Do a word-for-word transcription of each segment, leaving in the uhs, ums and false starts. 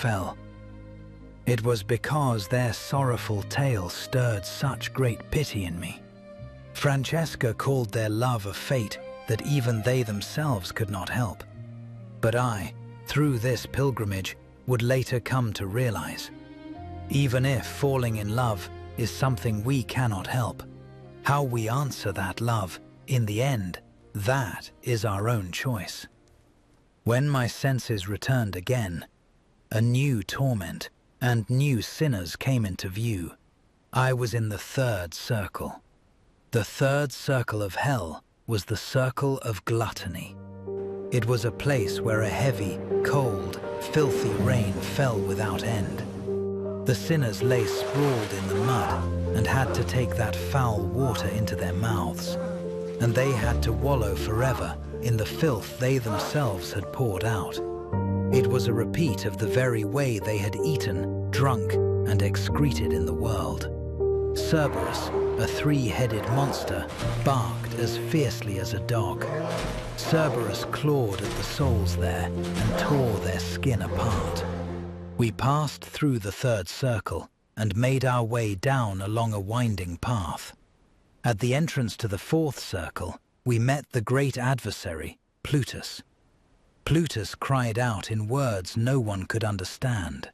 fell. It was because their sorrowful tale stirred such great pity in me. Francesca called their love a fate that even they themselves could not help. But I, through this pilgrimage, would later come to realize, even if falling in love is something we cannot help, how we answer that love, in the end, that is our own choice. When my senses returned again, a new torment and new sinners came into view. I was in the third circle. The third circle of hell was the circle of gluttony. It was a place where a heavy, cold, filthy rain fell without end. The sinners lay sprawled in the mud and had to take that foul water into their mouths, and they had to wallow forever in the filth they themselves had poured out. It was a repeat of the very way they had eaten, drunk, and excreted in the world. Cerberus, a three-headed monster, barked as fiercely as a dog. Cerberus clawed at the souls there and tore their skin apart. We passed through the third circle and made our way down along a winding path. At the entrance to the fourth circle, we met the great adversary, Plutus. Plutus cried out in words no one could understand.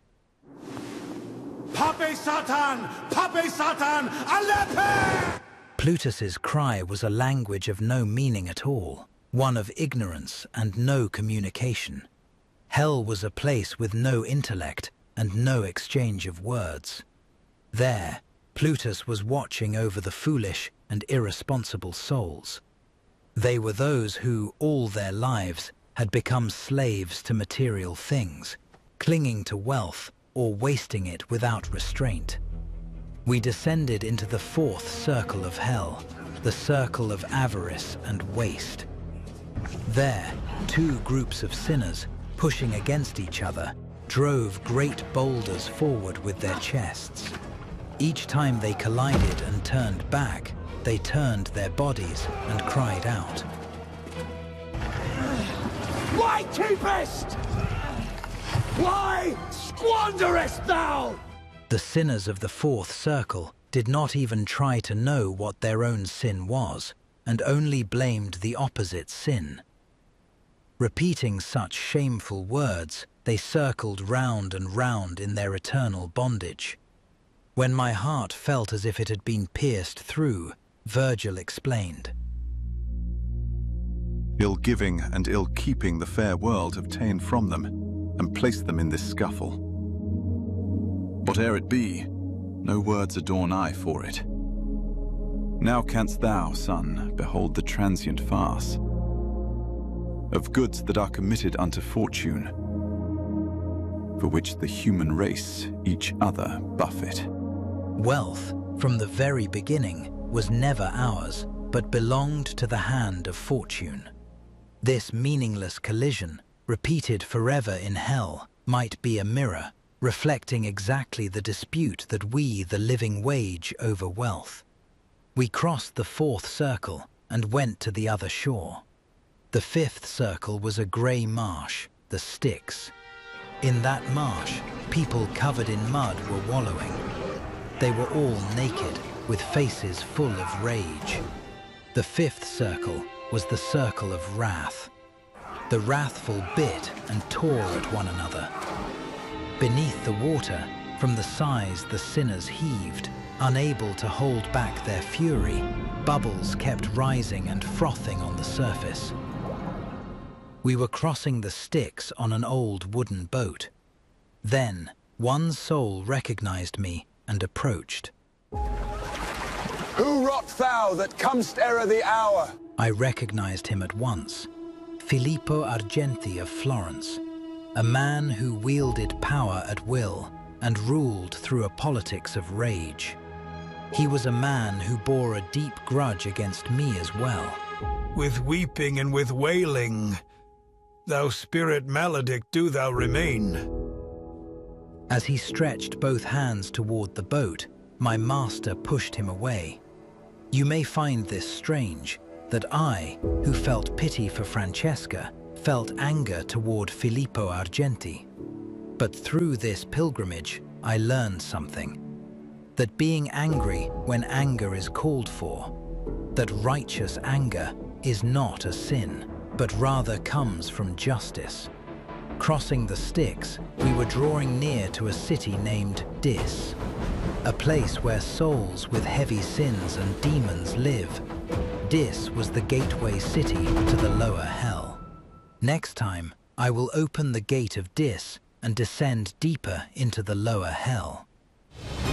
Pape Satan! Pape Satan! Alepe! Plutus's cry was a language of no meaning at all, one of ignorance and no communication. Hell was a place with no intellect and no exchange of words. There, Plutus was watching over the foolish and irresponsible souls. They were those who, all their lives, had become slaves to material things, clinging to wealth or wasting it without restraint. We descended into the fourth circle of hell, the circle of avarice and waste. There, two groups of sinners, pushing against each other, drove great boulders forward with their chests. Each time they collided and turned back, they turned their bodies and cried out. Why keepest? Why squanderest thou? The sinners of the fourth circle did not even try to know what their own sin was, and only blamed the opposite sin. Repeating such shameful words, they circled round and round in their eternal bondage. When my heart felt as if it had been pierced through, Virgil explained. Ill-giving and ill-keeping the fair world have ta'en from them, and placed them in this scuffle. Whate'er it be, no words adorn I for it. Now canst thou, son, behold the transient farce of goods that are committed unto fortune, for which the human race each other buffet. Wealth, from the very beginning, was never ours, but belonged to the hand of fortune. This meaningless collision, repeated forever in hell, might be a mirror, reflecting exactly the dispute that we, the living, wage over wealth. We crossed the fourth circle and went to the other shore. The fifth circle was a grey marsh, the Styx. In that marsh, people covered in mud were wallowing. They were all naked, with faces full of rage. The fifth circle was the circle of wrath. The wrathful bit and tore at one another. Beneath the water, from the sighs the sinners heaved, unable to hold back their fury, bubbles kept rising and frothing on the surface. We were crossing the Styx on an old wooden boat. Then, one soul recognized me and approached. Who rot thou that comest ere the hour? I recognized him at once. Filippo Argenti of Florence, a man who wielded power at will and ruled through a politics of rage. He was a man who bore a deep grudge against me as well. With weeping and with wailing, thou spirit maledict, do thou remain. As he stretched both hands toward the boat, my master pushed him away. You may find this strange, that I, who felt pity for Francesca, felt anger toward Filippo Argenti. But through this pilgrimage, I learned something. That being angry when anger is called for, that righteous anger is not a sin, but rather comes from justice. Crossing the Styx, we were drawing near to a city named Dis, a place where souls with heavy sins and demons live. Dis was the gateway city to the lower hell. Next time, I will open the gate of Dis and descend deeper into the lower hell.